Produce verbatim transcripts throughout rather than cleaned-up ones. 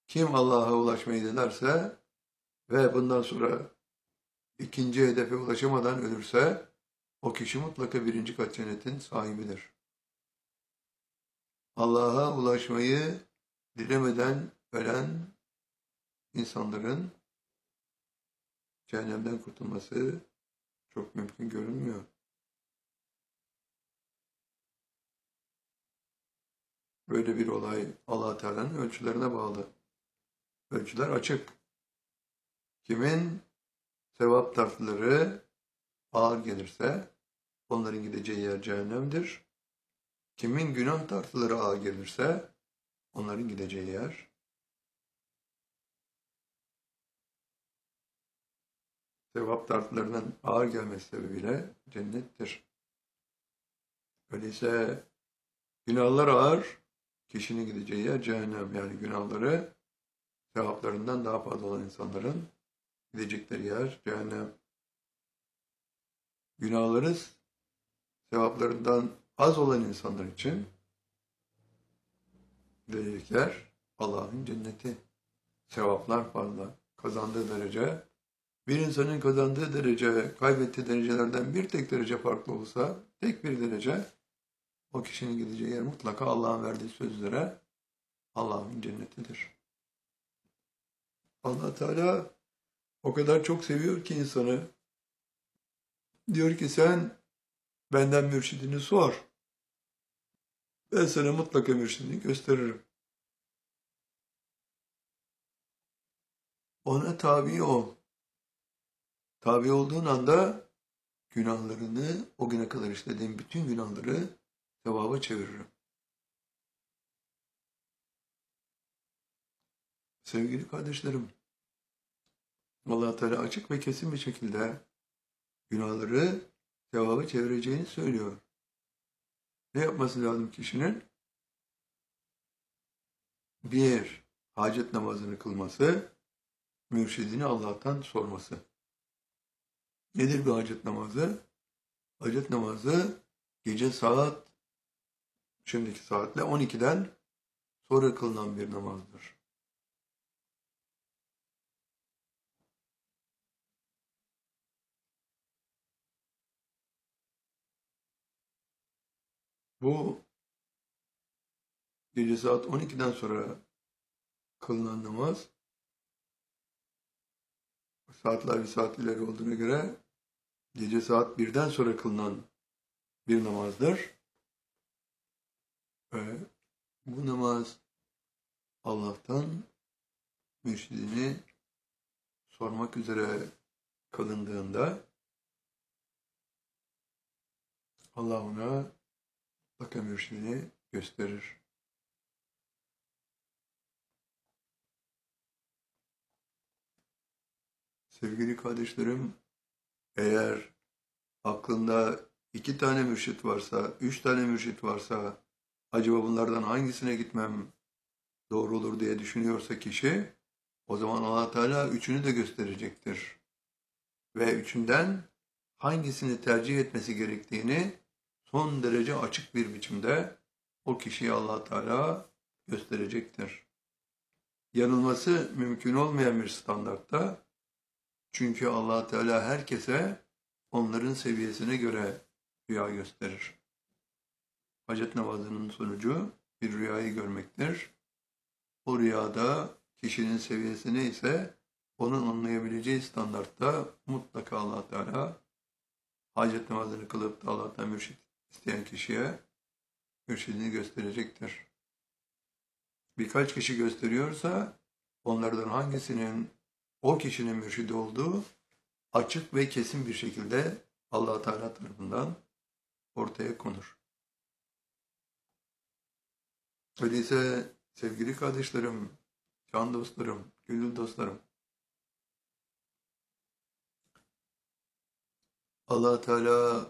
Kim Allah'a ulaşmayı dilerse ve bundan sonra ikinci hedefe ulaşamadan ölürse o kişi mutlaka birinci kat cennetin sahibidir. Allah'a ulaşmayı dilemeden ölen insanların cehennemden kurtulması çok mümkün görünmüyor. Böyle bir olay Allah Teala'nın ölçülerine bağlı. Ölçüler açık. Kimin sevap tartıları ağır gelirse onların gideceği yer cehennemdir. Kimin günah tartıları ağır gelirse onların gideceği yer sevap tartılarının ağır gelmesi sebebiyle cennettir. Öyleyse günahlar ağır, kişinin gideceği yer cehennem. Yani günahları sevaplarından daha fazla olan insanların gidecekleri yer cehennem. Günahları sevaplarından az olan insanlar için gidecek yer Allah'ın cenneti. Sevaplar fazla. Kazandığı derece, bir insanın kazandığı derece, kaybettiği derecelerden bir tek derece farklı olsa, tek bir derece, o kişinin gideceği yer mutlaka Allah'ın verdiği sözlere Allah'ın cennetidir. Allah Teala o kadar çok seviyor ki insanı. Diyor ki sen benden mürşidini sor. Ben sana mutlaka mürşidini gösteririm. Ona tabi ol. Tabi olduğun anda günahlarını, o güne kadar işlediğin bütün günahları sevaba çeviririm. Sevgili kardeşlerim, Allah Teala açık ve kesin bir şekilde günahları sevaba çevireceğini söylüyor. Ne yapması lazım kişinin? Bir, hacet namazını kılması, mürşidini Allah'tan sorması. Nedir bu hacet namazı? Hacet namazı gece saat, şimdiki saatle on ikiden sonra kılınan bir namazdır. Bu gece saat on ikiden sonra kılınan namaz, saatler bir saat ileri olduğuna göre gece saat birden sonra kılınan bir namazdır. Ve bu namaz Allah'tan mürşidini sormak üzere kılındığında Allah ona mutlaka mürşidini gösterir. Sevgili kardeşlerim, eğer aklında iki tane mürşit varsa, üç tane mürşit varsa, acaba bunlardan hangisine gitmem doğru olur diye düşünüyorsa kişi, o zaman Allah Teala üçünü de gösterecektir. Ve üçünden hangisini tercih etmesi gerektiğini son derece açık bir biçimde o kişiye Allah Teala gösterecektir. Yanılması mümkün olmayan bir standartta, çünkü Allah Teala herkese onların seviyesine göre rüya gösterir. Hacet namazının sonucu bir rüyayı görmektir. O rüyada kişinin seviyesi neyse onun anlayabileceği standartta mutlaka Allah Teala hacet namazını kılıp da Allah'tan mürşid isteyen kişiye mürşidini gösterecektir. Birkaç kişi gösteriyorsa onlardan hangisinin o kişinin mürşidi olduğu açık ve kesin bir şekilde Allah Teala tarafından ortaya konur. Öyleyse sevgili kardeşlerim, can dostlarım, gönül dostlarım, Allah Teala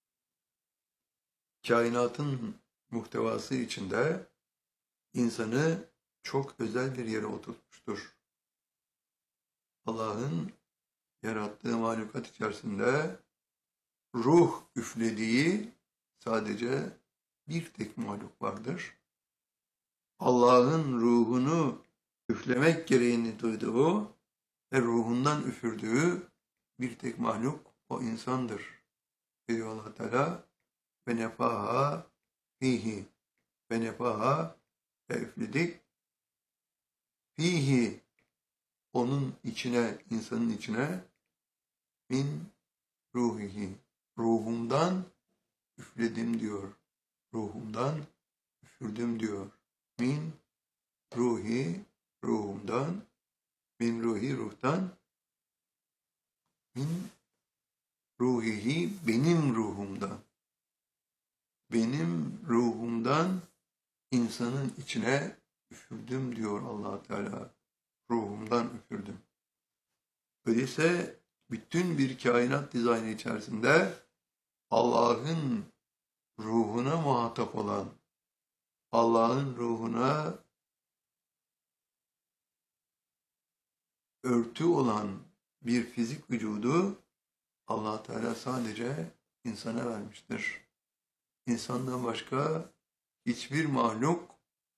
kainatın muhtevası içinde insanı çok özel bir yere oturtmuştur. Allah'ın yarattığı mahlukat içerisinde ruh üflediği sadece bir tek mahluk vardır. Allah'ın ruhunu üflemek gereğini duyduğu ve ruhundan üfürdüğü bir tek mahluk o insandır. Diyor Allah Teala ve nefaha fihi ve nefaha ve üfledik fihi onun içine, insanın içine min ruhihi ruhumdan üfledim diyor. Ruhumdan üfürdüm diyor. Min ruhi ruhumdan min ruhi ruhtan min ruhihi benim ruhumdan benim ruhumdan insanın içine üfürdüm diyor Allah Teala. Ruhumdan üfürdüm. Öyleyse bütün bir kainat dizaynı içerisinde Allah'ın ruhuna muhatap olan, Allah'ın ruhuna örtü olan bir fizik vücudu Allah Teala sadece insana vermiştir. İnsandan başka hiçbir mahluk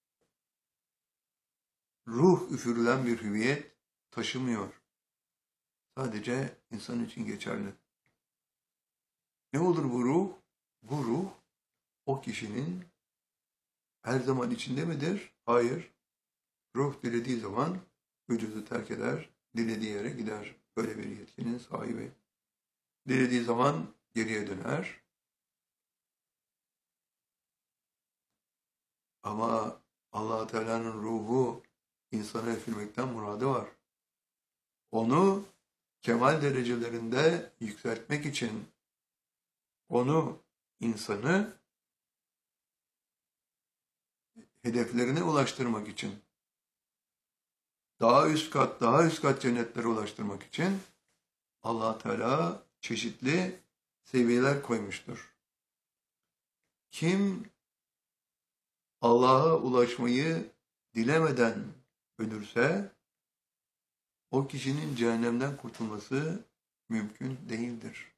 ruh üfürülen bir hüviyet taşımıyor. Sadece insan için geçerli. Ne olur bu ruh? Bu ruh o kişinin her zaman içinde midir? Hayır. Ruh dilediği zaman vücudu terk eder, dilediği yere gider. Böyle bir yetkinin sahibi. Dilediği zaman geriye döner. Ama Allah Teala'nın ruhu insana üfürmekten muradı var. Onu kemal derecelerinde yükseltmek için, onu, insanı hedeflerine ulaştırmak için, daha üst kat, daha üst kat cennetlere ulaştırmak için Allah Teala çeşitli seviyeler koymuştur. Kim Allah'a ulaşmayı dilemeden ölürse, o kişinin cehennemden kurtulması mümkün değildir.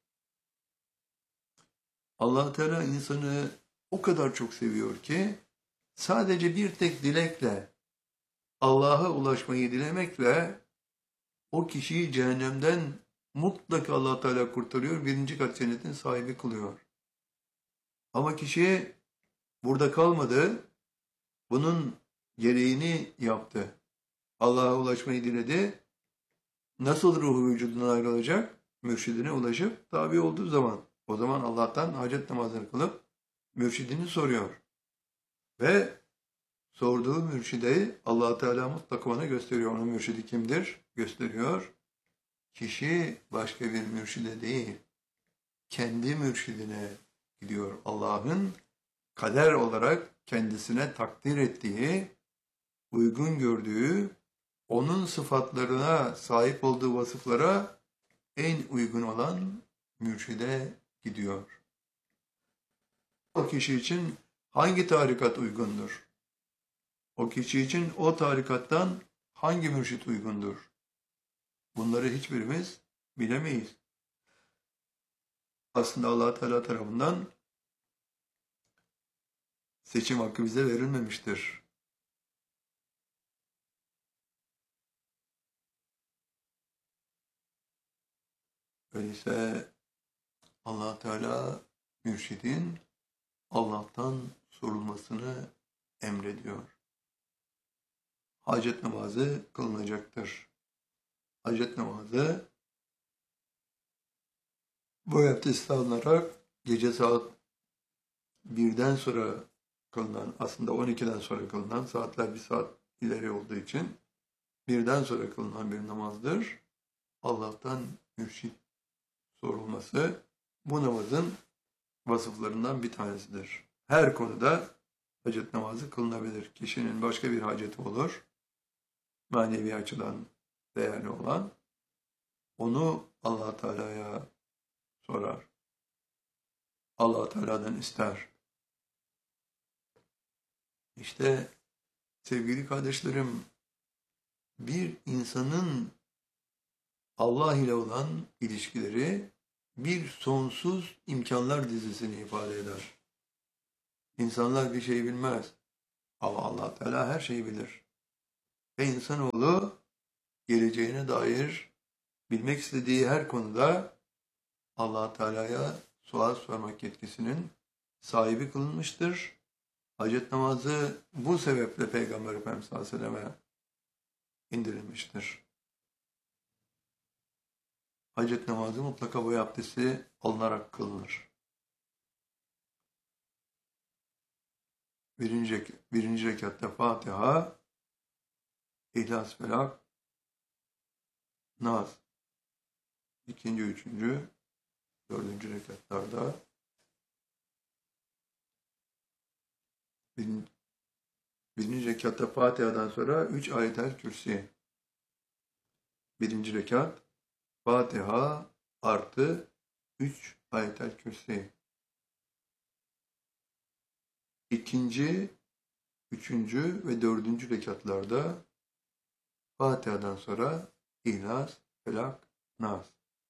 Allah Teala insanı o kadar çok seviyor ki, sadece bir tek dilekle, Allah'a ulaşmayı dilemekle, o kişiyi cehennemden mutlaka Allah Teala kurtarıyor, birinci kat cennetin sahibi kılıyor. Ama kişi burada kalmadı, bunun gereğini yaptı. Allah'a ulaşmayı diledi. Nasıl ruhu vücudundan ayrılacak? Mürşidine ulaşıp tabi olduğu zaman. O zaman Allah'tan hacet namazını kılıp mürşidini soruyor. Ve sorduğu mürşide Allah Teala mutlaka ona gösteriyor. Onun mürşidi kimdir? Gösteriyor. Kişi başka bir mürşide değil, kendi mürşidine gidiyor. Allah'ın kader olarak kendisine takdir ettiği, uygun gördüğü, onun sıfatlarına sahip olduğu vasıflara en uygun olan mürşide gidiyor. O kişi için hangi tarikat uygundur? O kişi için o tarikattan hangi mürşit uygundur? Bunları hiçbirimiz bilemeyiz. Aslında Allah Teala tarafından seçim hakkı bize verilmemiştir. Öyleyse Allah Teala mürşidin Allah'tan sorulmasını emrediyor. Hacet namazı kılınacaktır. Hacet namazı bu abdest alınarak gece saat birden sonra kılınan, aslında on ikiden sonra kılınan, saatler bir saat ileri olduğu için birden sonra kılınan bir namazdır. Allah'tan mürşid sorulması bu namazın vasıflarından bir tanesidir. Her konuda hacet namazı kılınabilir. Kişinin başka bir haceti olur, manevi açıdan değerli olan, onu Allah Teala'ya sorar. Allah Teala'dan ister. İşte sevgili kardeşlerim, bir insanın Allah ile olan ilişkileri bir sonsuz imkanlar dizisini ifade eder. İnsanlar bir şey bilmez ama Allah Teala her şeyi bilir. Ve insanoğlu geleceğine dair bilmek istediği her konuda Allah Teala'ya sual sormak yetkisinin sahibi kılınmıştır. Hacet namazı bu sebeple Peygamber Efendimiz sallallahu aleyhi ve selleme indirilmiştir. Hacet namazı mutlaka boy abdesti alınarak kılınır. Birinci, birinci rekatta Fatiha, İhlas, Felak, Nas. İkinci, üçüncü, dördüncü rekatlarda birinci, birinci rekatta Fatiha'dan sonra üç ayet-el kürsi. Birinci rekat Fatiha artı üç ayet-el kürsi. İkinci, üçüncü ve dördüncü rekatlarda Fatiha'dan sonra İhlas, Felak, Nas.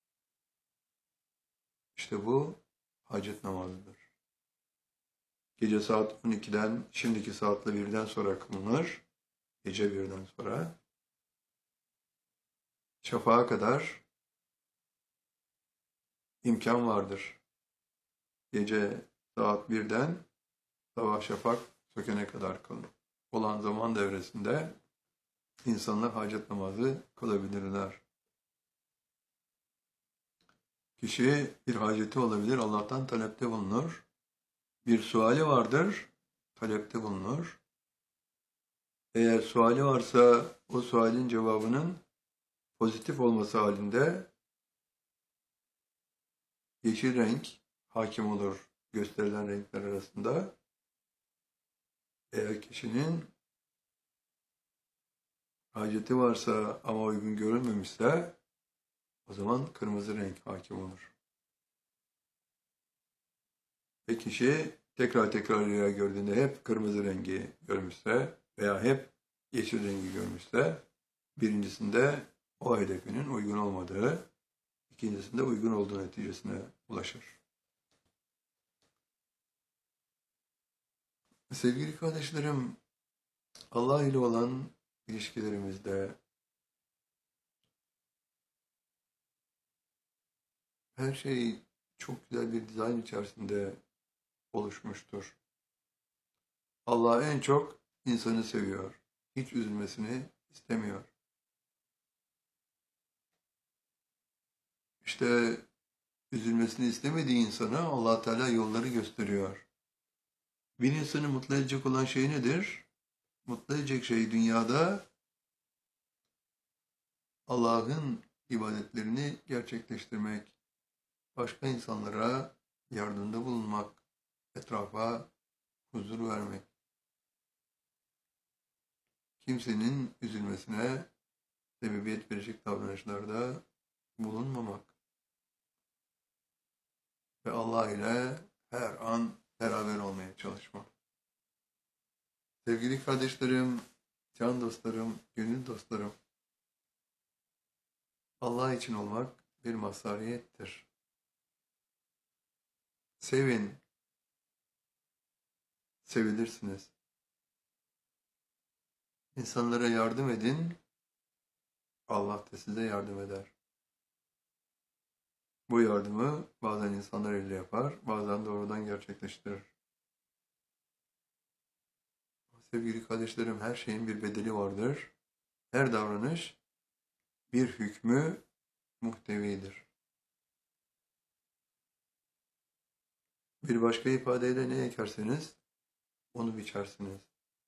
İşte bu hacet namazıdır. Gece saat on ikiden şimdiki saatle birden sonra kılınır. Gece birden sonra. Şafağa kadar imkan vardır. Gece saat birden sabah şafak sökene kadar kılın. Olan zaman devresinde insanlar hacet namazı kılabilirler. Kişi bir haceti olabilir, Allah'tan talepte bulunur. Bir suali vardır, talepte bulunur. Eğer suali varsa o sualin cevabının pozitif olması halinde yeşil renk hakim olur gösterilen renkler arasında. Eğer kişinin haceti varsa ama uygun görülmemişse o zaman kırmızı renk hakim olur. Ve kişi tekrar tekrar rüya gördüğünde hep kırmızı rengi görmüşse veya hep yeşil rengi görmüşse birincisinde o hedefinin uygun olmadığı, ikincisinde uygun olduğu neticesine ulaşır. Sevgili kardeşlerim, Allah ile olan ilişkilerimizde her şey çok güzel bir dizayn içerisinde oluşmuştur. Allah en çok insanı seviyor. Hiç üzülmesini istemiyor. İşte üzülmesini istemediği insana Allah Teala yolları gösteriyor. Bir insanı mutlu edecek olan şey nedir? Mutlu edecek şey dünyada Allah'ın ibadetlerini gerçekleştirmek, başka insanlara yardımda bulunmak, etrafa huzur vermek. Kimsenin üzülmesine sebebiyet verecek davranışlarda bulunmamak. Ve Allah ile her an beraber olmaya çalışmak. Sevgili kardeşlerim, can dostlarım, gönül dostlarım, Allah için olmak bir mazhariyettir. Sevin, sevilirsiniz. İnsanlara yardım edin, Allah da size yardım eder. Bu yardımı bazen insanlar elle yapar, bazen doğrudan gerçekleştirir. Sevgili kardeşlerim, her şeyin bir bedeli vardır. Her davranış bir hükmü muhtevidir. Bir başka ifadeyle ne ekerseniz onu biçersiniz.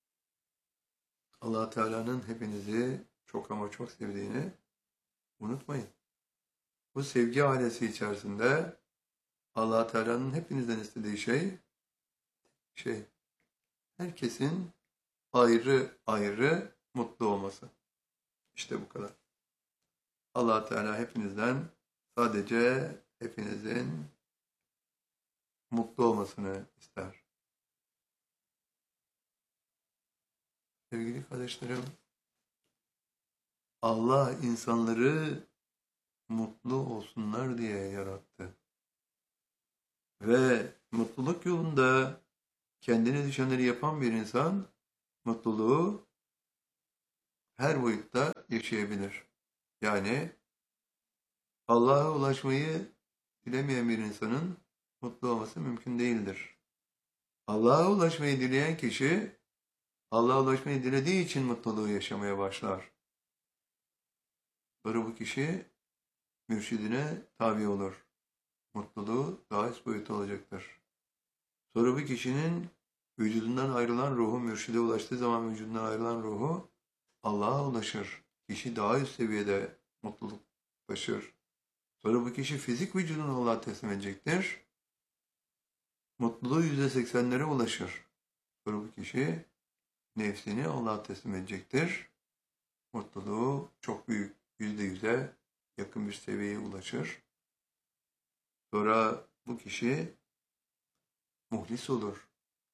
Allah Teala'nın hepinizi çok ama çok sevdiğini unutmayın. Bu sevgi ailesi içerisinde Allah Teala'nın hepinizden istediği şey şey herkesin ayrı ayrı mutlu olması. İşte bu kadar. Allah Teala hepinizden sadece hepinizin mutlu olmasını ister. Sevgili kardeşlerim, Allah insanları mutlu olsunlar diye yarattı. Ve mutluluk yolunda kendine düşenleri yapan bir insan mutluluğu her boyutta yaşayabilir. Yani Allah'a ulaşmayı dilemeyen bir insanın mutlu olması mümkün değildir. Allah'a ulaşmayı dileyen kişi, Allah'a ulaşmayı dilediği için mutluluğu yaşamaya başlar. Sonra bu kişi mürşidine tabi olur. Mutluluğu daha üst boyutta olacaktır. Sonra bu kişinin vücudundan ayrılan ruhu, mürşide ulaştığı zaman vücudundan ayrılan ruhu Allah'a ulaşır. Kişi daha üst seviyede mutluluk taşır. Sonra bu kişi fizik vücudunu Allah'a teslim edecektir. Mutluluğu yüzde seksenlere ulaşır. Sonra bu kişi nefsini Allah'a teslim edecektir. Mutluluğu çok büyük, yüzde yüze yakın bir seviyeye ulaşır. Sonra bu kişi muhlis olur.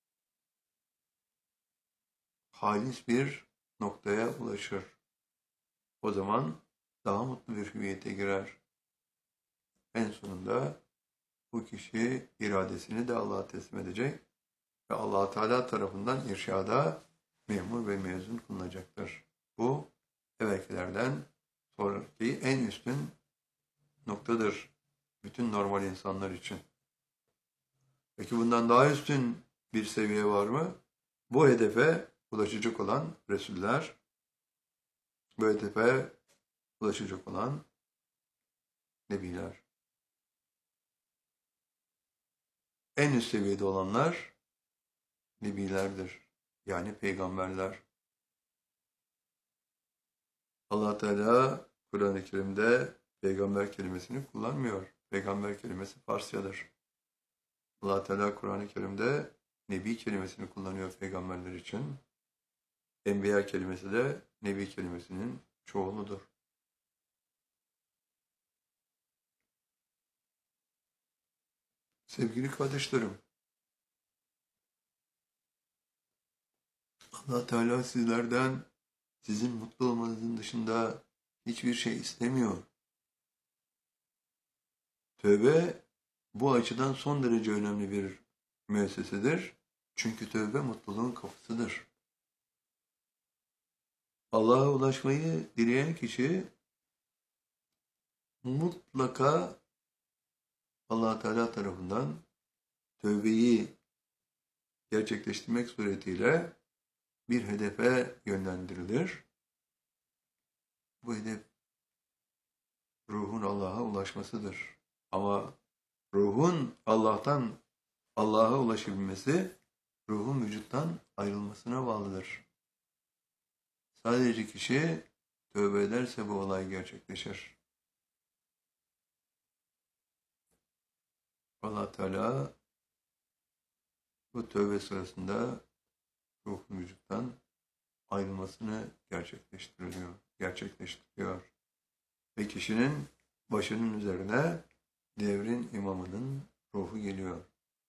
Halis bir noktaya ulaşır. O zaman daha mutlu bir hüviyete girer. En sonunda bu kişi iradesini de Allah'a teslim edecek ve Allah Teala tarafından irşada memur ve mezun kılınacaktır. Bu evvelkilerden sonraki en üstün noktadır bütün normal insanlar için. Peki bundan daha üstün bir seviye var mı? Bu hedefe ulaşacak olan Resuller, bu hedefe ulaşacak olan Nebiler. En üst seviyede olanlar Nebilerdir. Yani peygamberler. Allah Teala Kur'an-ı Kerim'de peygamber kelimesini kullanmıyor. Peygamber kelimesi Farsçadır. Allah Teala Kur'an-ı Kerim'de Nebi kelimesini kullanıyor peygamberler için. Enbiya kelimesi de Nebi kelimesinin çoğuludur. Sevgili kardeşlerim, Allah Teala sizlerden sizin mutlu olmanızın dışında hiçbir şey istemiyor. Tövbe bu açıdan son derece önemli bir müessesedir. Çünkü tövbe mutluluğun kapısıdır. Allah'a ulaşmayı dileyen kişi mutlaka Allah Teala tarafından tövbeyi gerçekleştirmek suretiyle bir hedefe yönlendirilir. Bu hedef ruhun Allah'a ulaşmasıdır. Ama ruhun Allah'tan Allah'a ulaşabilmesi ruhun vücuttan ayrılmasına bağlıdır. Sadece kişi tövbe ederse bu olay gerçekleşir. Allah Teala bu tövbe sırasında ruhun vücuttan ayrılmasını gerçekleştiriyor, gerçekleştiriyor. Ve kişinin başının üzerine devrin imamının ruhu geliyor.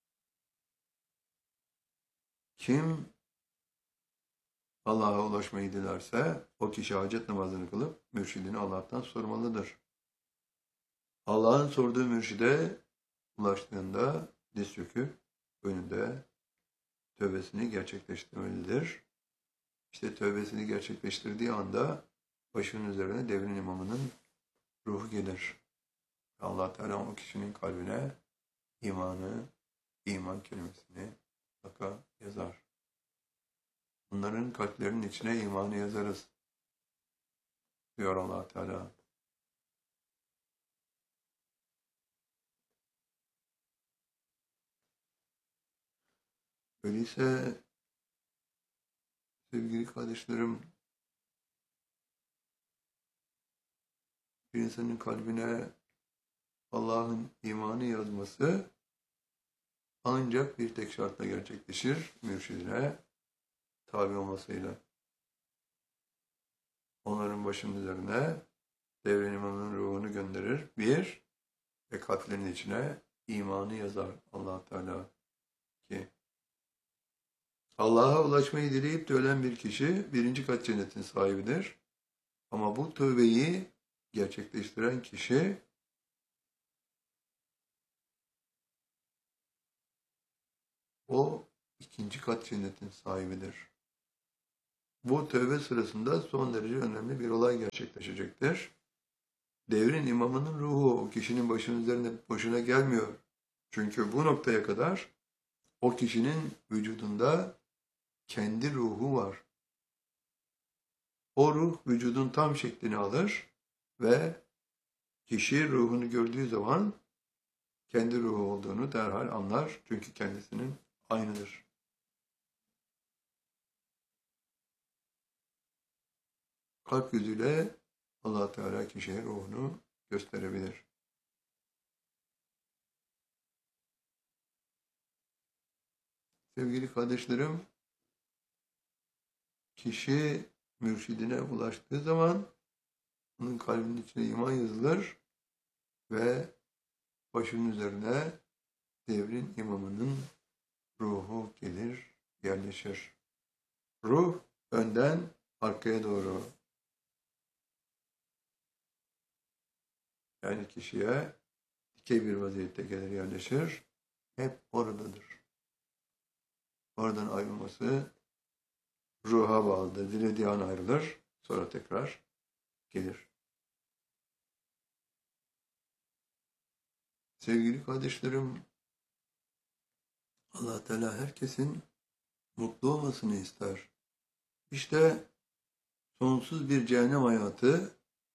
Kim Allah'a ulaşmayı dilerse o kişi hacet namazını kılıp mürşidini Allah'tan sormalıdır. Allah'ın sorduğu mürşide ulaştığında diz çöküp önünde tövbesini gerçekleştirmelidir. İşte tövbesini gerçekleştirdiği anda başının üzerine devrin imamının ruhu gelir. Allah Teala o kişinin kalbine imanı, iman kelimesini mutlaka yazar. Bunların kalplerinin içine imanı yazarız, diyor Allah Teala. Öyleyse sevgili kardeşlerim, bir insanın kalbine Allah'ın imanı yazması ancak bir tek şartla gerçekleşir, mürşidine tabi olmasıyla. Onların başının üzerine devrin imamının ruhunu gönderir. Bir, ve kalplerinin içine imanı yazar Allah Teala ki Allah'a ulaşmayı dileyip de ölen bir kişi birinci kat cennetin sahibidir. Ama bu tövbeyi gerçekleştiren kişi o ikinci kat cennetin sahibidir. Bu tövbe sırasında son derece önemli bir olay gerçekleşecektir. Devrin imamının ruhu o kişinin başının üzerine boşuna gelmiyor. Çünkü bu noktaya kadar o kişinin vücudunda kendi ruhu var. O ruh vücudun tam şeklini alır ve kişi ruhunu gördüğü zaman kendi ruhu olduğunu derhal anlar. Çünkü kendisinin aynıdır. Kalp gözüyle Allah Teala kişiye ruhunu gösterebilir. Sevgili kardeşlerim, kişi mürşidine ulaştığı zaman onun kalbinin içine iman yazılır ve başının üzerine devrin imamının ruhu gelir, yerleşir. Ruh önden arkaya doğru, yani kişiye dikey bir vaziyette gelir, yerleşir. Hep oradadır. Oradan ayrılması ruha bağlıdır. Dilediği an ayrılır. Sonra tekrar gelir. Sevgili kardeşlerim, Allah Teala herkesin mutlu olmasını ister. İşte sonsuz bir cehennem hayatı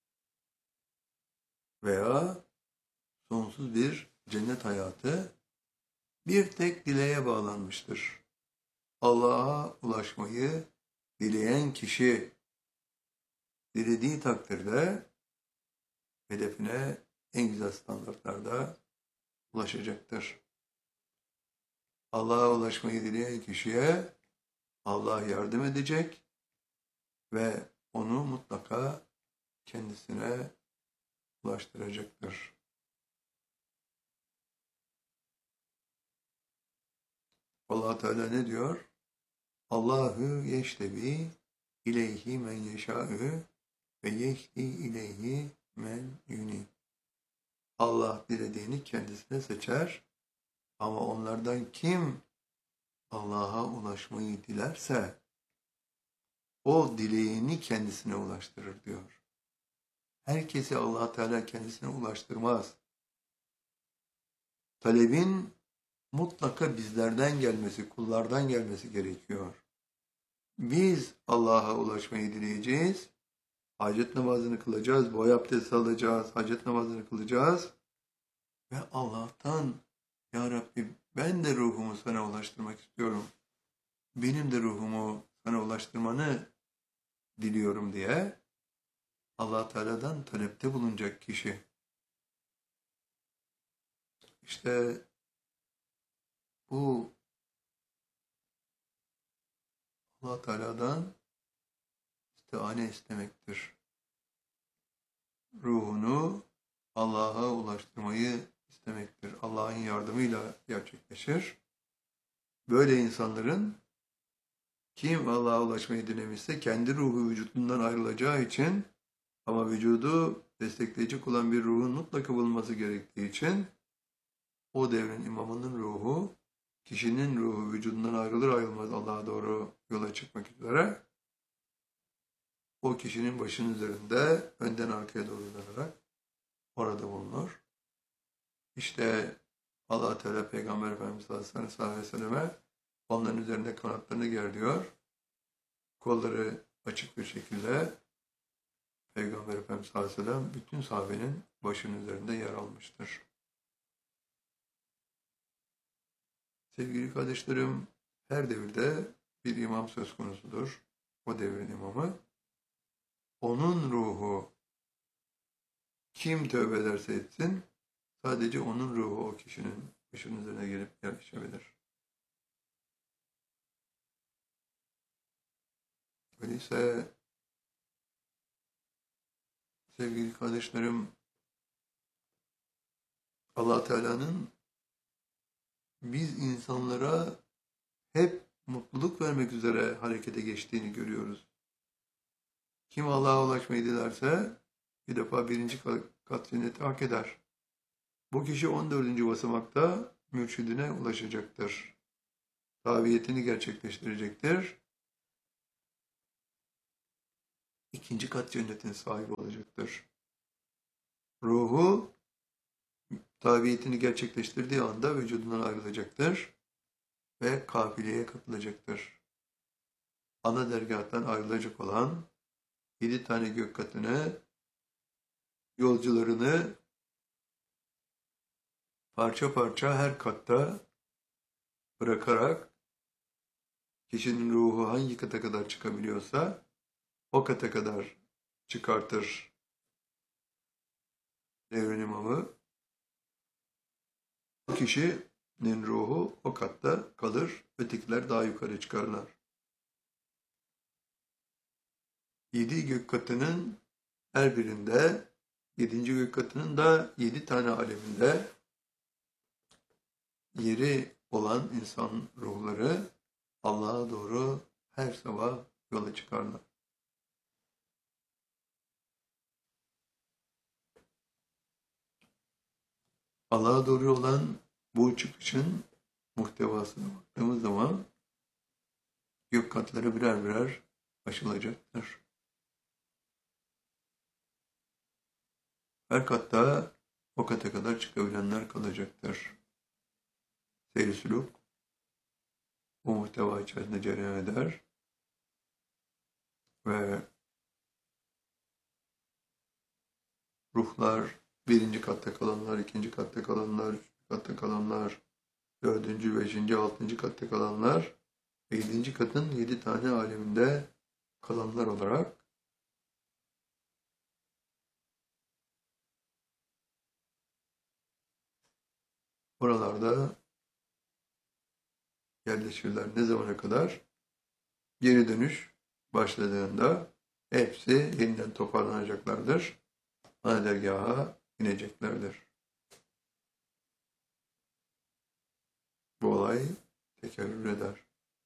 veya sonsuz bir cennet hayatı bir tek dileğe bağlanmıştır. Allah'a ulaşmayı dileyen kişi dilediği takdirde hedefine en güzel standartlarda ulaşacaktır. Allah'a ulaşmayı dileyen kişiye Allah yardım edecek ve onu mutlaka kendisine ulaştıracaktır. Allah Teala ne diyor? Allahu yeştebi ileyhi men yeşâ'ü ve yehdi ileyhi men yuni. Allah dilediğini kendisine seçer ama onlardan kim Allah'a ulaşmayı dilerse o dileğini kendisine ulaştırır diyor. Herkesi Allah Teala kendisine ulaştırmaz. Talebin mutlaka bizlerden gelmesi, kullardan gelmesi gerekiyor. Biz Allah'a ulaşmayı dileyeceğiz. Hacet namazını kılacağız, boy abdesti alacağız, hacet namazını kılacağız. Ve Allah'tan, Ya Rabbi ben de ruhumu sana ulaştırmak istiyorum. Benim de ruhumu sana ulaştırmanı diliyorum diye Allah Teala'dan talepte bulunacak kişi. İşte bu Allah Teala'dan istihane istemektir. Ruhunu Allah'a ulaştırmayı istemektir. Allah'ın yardımıyla gerçekleşir. Böyle insanların kim Allah'a ulaşmayı dilemişse kendi ruhu vücudundan ayrılacağı için ama vücudu destekleyecek olan bir ruhun mutlaka bulunması gerektiği için o devrin imamının ruhu kişinin ruhu vücudundan ayrılır ayrılmaz Allah'a doğru yola çıkmak üzere o kişinin başının üzerinde önden arkaya doğru dönerek orada bulunur. İşte Allah Teala Peygamber Efendimiz sallallahu aleyhi ve selleme onların üzerinde kanatlarını ger diyor. Kolları açık bir şekilde Peygamber Efendimiz sallallahu aleyhi ve sellem bütün sahabenin başının üzerinde yer almıştır. Sevgili kardeşlerim, her devirde bir imam söz konusudur. O devrin imamı. Onun ruhu kim tövbe ederse etsin, sadece onun ruhu o kişinin başının üzerine gelip yerleşebilir. Öyleyse sevgili kardeşlerim, Allah Teala'nın biz insanlara hep mutluluk vermek üzere harekete geçtiğini görüyoruz. Kim Allah'a ulaşmayı dilerse bir defa birinci kat cenneti hak eder. Bu kişi on dördüncü basamakta mürşidine ulaşacaktır. Tabiyetini gerçekleştirecektir. ikinci kat cennetin sahibi olacaktır. Ruhu tabiyetini gerçekleştirdiği anda vücudundan ayrılacaktır ve kafileye katılacaktır. Ana dergâhtan ayrılacak olan yedi tane gök katını, yolcularını parça parça her katta bırakarak kişinin ruhu hangi kata kadar çıkabiliyorsa o kata kadar çıkartır devrin imamı. Bu kişinin ruhu o katta kalır, ötekiler daha yukarı çıkarlar. Yedi gök katının her birinde, yedinci gök katının da yedi tane aleminde yeri olan insan ruhları Allah'a doğru her sabah yola çıkarlar. Allah'a doğru olan bu çıkışın muhtevasına baktığımız zaman gök katları birer birer aşılacaktır. Her katta o kata kadar çıkabilenler kalacaktır. Seyr-i sülûk bu muhteva içerisinde cereyan eder ve ruhlar, birinci katta kalanlar, ikinci katta kalanlar, üçüncü katta kalanlar, dördüncü, beşinci, altıncı katta kalanlar ve yedinci katın yedi tane aleminde kalanlar olarak oralarda yerleşirler. Ne zamana kadar? Geri dönüş başladığında hepsi yeniden toparlanacaklardır. Ana dergaha ineceklerdir. Bu olay tekerrür eder.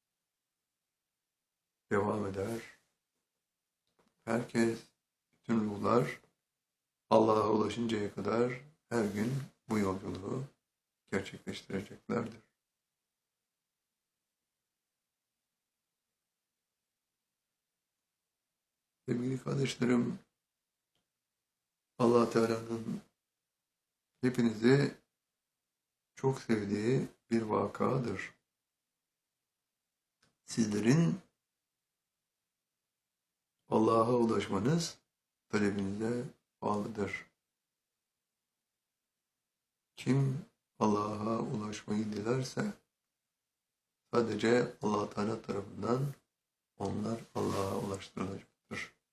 Devam eder. Herkes, bütün ruhlar Allah'a ulaşıncaya kadar her gün bu yolculuğu gerçekleştireceklerdir. Sevgili kardeşlerim, Allah Teala'nın hepinizi çok sevdiği bir vakadır. Sizlerin Allah'a ulaşmanız talebinize bağlıdır. Kim Allah'a ulaşmayı dilerse sadece Allah Teala tarafından onlar Allah'a ulaştırılacaktır.